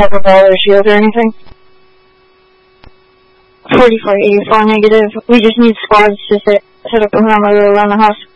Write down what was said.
type of wall or shield or anything? 4484 negative. We just need squads to set up a perimeter around the house.